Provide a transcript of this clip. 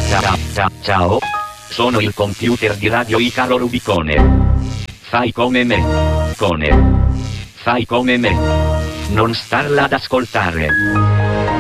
Ciao. Sono il computer di Radio Icaro Rubicone. Fai come me. Fai come me. Non starla ad ascoltare.